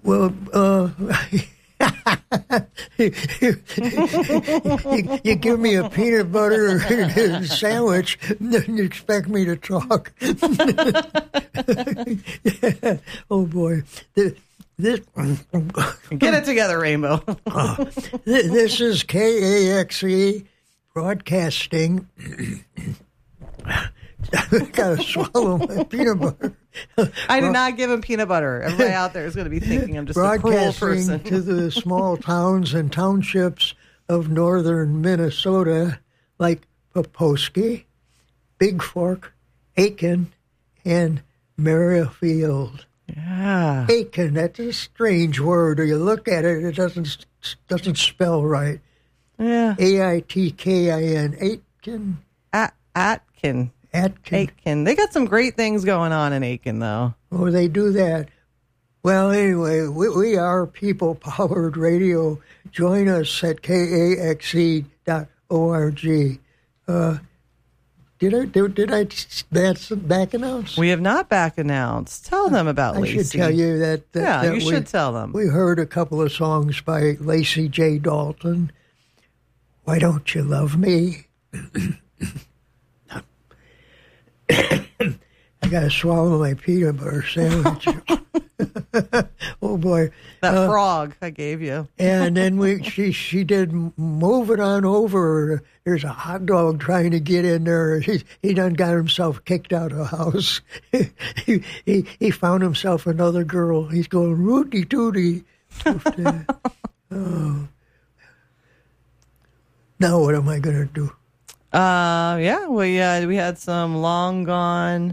Well, you give me a peanut butter sandwich, then you expect me to talk. Yeah. Oh, boy. This Get it together, Rainbow. This is KAXE Broadcasting. I gotta swallow my peanut butter. I did not give him peanut butter. Everybody out there is going to be thinking I'm just a cruel person. Broadcasting to the small towns and townships of northern Minnesota, like Poposki, Big Fork, Aiken, and Merrifield. Yeah. Aiken, that's a strange word. You look at it, it doesn't spell right. Yeah. Aitkin. Aiken. Atkin. Atkin. Aiken. They got some great things going on in Aiken, though. Oh, they do that. Well, anyway, we are people-powered radio. Join us at kaxe.org. Did I back announce? We have not back announced. Tell them about Lacey. I should tell you that you should tell them. We heard a couple of songs by Lacey J. Dalton. Why Don't You Love Me? I got to swallow my peanut butter sandwich. Oh, boy. That frog I gave you. And then she did Move It On Over. There's a hot dog trying to get in there. He done got himself kicked out of the house. He found himself another girl. He's going, Rooty Tooty. Oh. Now what am I going to do? We had some Long Gone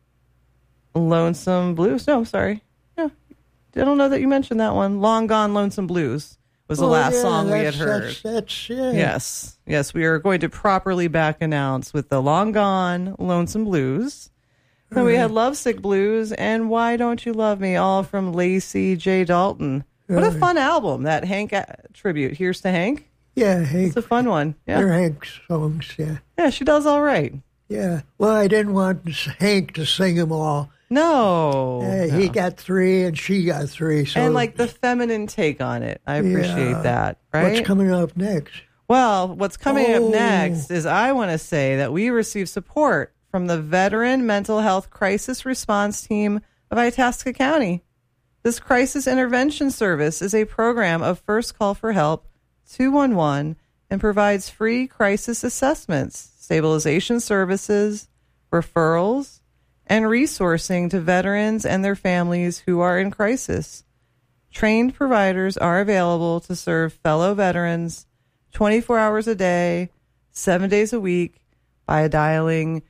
Lonesome Blues. No, sorry. Yeah. I don't know that you mentioned that one. Long Gone Lonesome Blues was the last song we had heard. That's Yes, we are going to properly back announce with the Long Gone Lonesome Blues. Then we had Lovesick Blues and Why Don't You Love Me, all from Lacey J. Dalton. What a fun album, that Hank tribute. Here's to Hank. Yeah, Hank. It's a fun one. Yeah. They're Hank's songs, yeah. Yeah, she does all right. Yeah. Well, I didn't want Hank to sing them all. No. He got 3 and she got 3. So. And like the feminine take on it. I appreciate that, right? What's coming up next? Well, what's coming up next is I want to say that we receive support from the Veteran Mental Health Crisis Response Team of Itasca County. This crisis intervention service is a program of First Call for Help 211 and provides free crisis assessments, stabilization services, referrals, and resourcing to veterans and their families who are in crisis. Trained providers are available to serve fellow veterans 24 hours a day, 7 days a week by dialing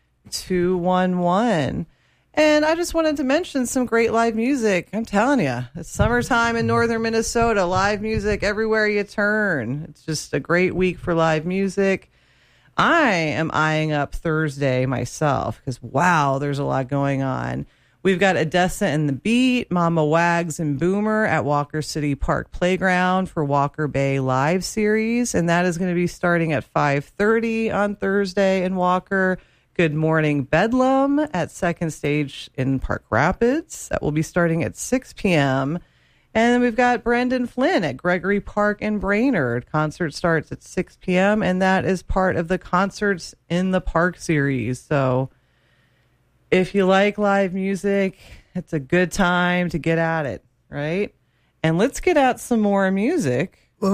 211. And I just wanted to mention some great live music. I'm telling you, it's summertime in northern Minnesota. Live music everywhere you turn. It's just a great week for live music. I am eyeing up Thursday myself because, wow, there's a lot going on. We've got Odessa and the Beat, Mama Wags and Boomer at Walker City Park Playground for Walker Bay Live Series. And that is going to be starting at 5:30 on Thursday in Walker. Good Morning Bedlam at Second Stage in Park Rapids. That will be starting at 6 p.m. And then we've got Brendan Flynn at Gregory Park in Brainerd. Concert starts at 6 p.m. and that is part of the Concerts in the Park series. So if you like live music, it's a good time to get at it, right? And let's get out some more music.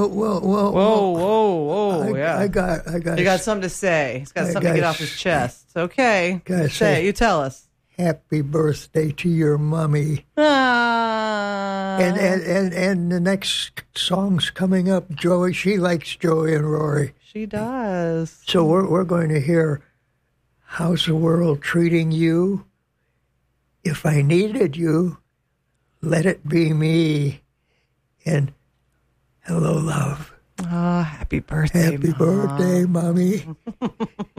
Whoa! Yeah. I got. You got something to say. He's got something to get off his chest. It's okay. Say, you tell us. Happy birthday to your mommy. And the next song's coming up. Joey, she likes Joey and Rory. She does. So we're going to hear How's the World Treating You? If I Needed You, Let It Be Me. And Hello, Love. Oh, happy birthday, Happy birthday, Mommy.